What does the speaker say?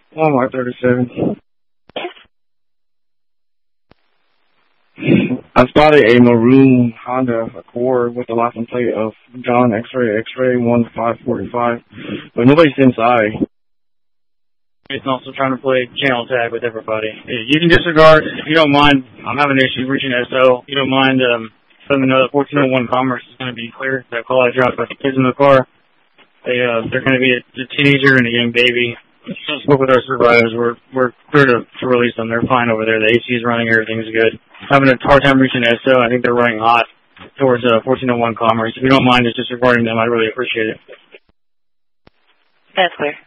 Walmart 37. I spotted a maroon Honda Accord with the license plate of John X-Ray X-Ray 1545, but nobody's inside. It's also trying to play channel tag with everybody. You can disregard, if you don't mind, I'm having an issue reaching SO. If you don't mind, letting me know that 1401 Commerce is going to be clear. That call I dropped about the kids in the car. They're going to be a teenager and a young baby. Spoke with our supervisors. We're clear to release them. They're fine over there. The AC is running. Everything's good. Having a hard time reaching SO. I think they're running hot towards 1401 Commerce. If you don't mind just disregarding them, I'd really appreciate it. That's clear.